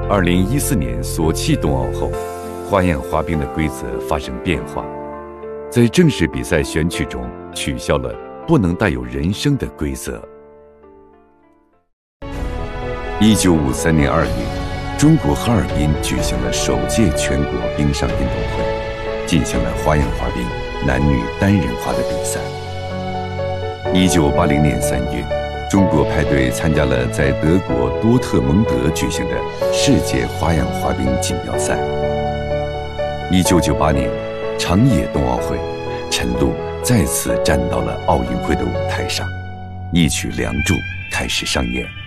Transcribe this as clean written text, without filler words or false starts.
2014年索契冬奥后，花样滑冰的规则发生变化，在正式比赛选取中取消了不能带有人声的规则。1953年2月，中国哈尔滨举行了首届全国冰上运动会，进行了花样滑冰男女单人滑的比赛。1980年3月，中国派队参加了在德国多特蒙德举行的世界花样滑冰锦标赛。1998年，长野冬奥会，陈露再次站到了奥运会的舞台上，一曲《梁祝》开始上演。